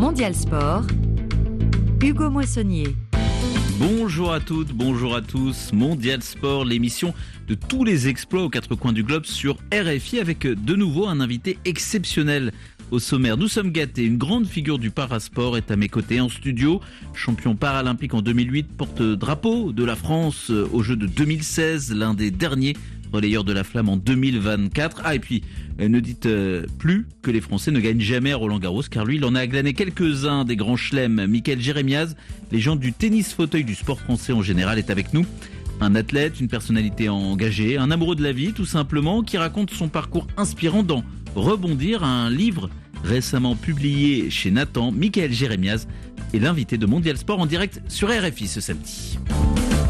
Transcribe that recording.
Mondial Sport, Hugo Moissonnier. Bonjour à toutes, bonjour à tous. Mondial Sport, l'émission de tous les exploits aux quatre coins du globe sur RFI avec de nouveau un invité exceptionnel. Au sommaire, nous sommes gâtés. Une grande figure du parasport est à mes côtés en studio. Champion paralympique en 2008, porte-drapeau de la France aux Jeux de 2016, l'un des derniers relayeurs de la flamme en 2024. Et puis, ne dites plus que les Français ne gagnent jamais à Roland-Garros, car lui, il en a glané quelques-uns des grands chelems. Mickaël Jérémiaz, légende du tennis fauteuil du sport français en général, est avec nous. Un athlète, une personnalité engagée, un amoureux de la vie tout simplement, qui raconte son parcours inspirant dans Rebondir, un livre récemment publié chez Nathan. Mickaël Jérémiaz est l'invité de Mondial Sport en direct sur RFI ce samedi.